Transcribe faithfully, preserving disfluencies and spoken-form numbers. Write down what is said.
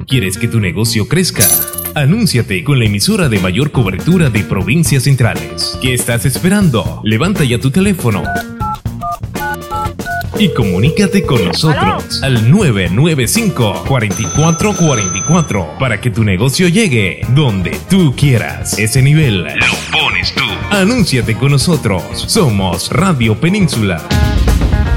¿Quieres que tu negocio crezca? Anúnciate con la emisora de mayor cobertura de provincias centrales. ¿Qué estás esperando? Levanta ya tu teléfono y comunícate con nosotros al nueve nueve cinco, cuatro cuatro cuatro cuatro para que tu negocio llegue donde tú quieras. Ese nivel lo pones tú. Anúnciate con nosotros. Somos Radio Península.